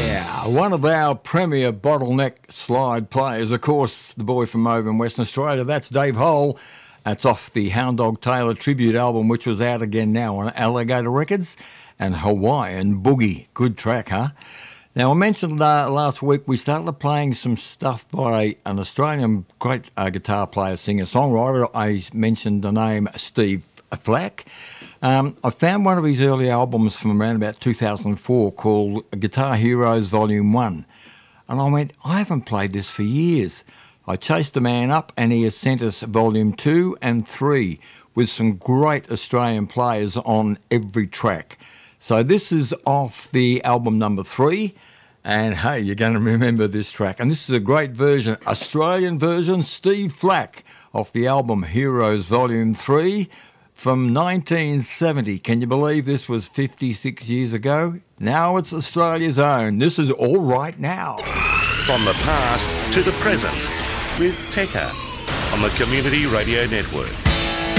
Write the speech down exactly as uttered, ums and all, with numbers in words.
Yeah, one of our premier bottleneck slide players, of course, the boy from over in Western Australia, that's Dave Hole. That's off the Hound Dog Taylor tribute album, which was out again now on Alligator Records, and Hawaiian Boogie. Good track, huh? Now, I mentioned uh, last week we started playing some stuff by an Australian great uh, guitar player, singer, songwriter. I mentioned the name Steve Flack. Um, I found one of his early albums from around about two thousand four called Guitar Heroes Volume one. And I went, I haven't played this for years. I chased the man up and he has sent us Volume two and three with some great Australian players on every track. So this is off the album number three. And hey, you're going to remember this track. And this is a great version, Australian version, Steve Flack, off the album Heroes Volume three. From nineteen seventy. Can you believe this was fifty-six years ago? Now it's Australia's own. This is All Right Now. From the past to the present with Tekka on the Community Radio Network.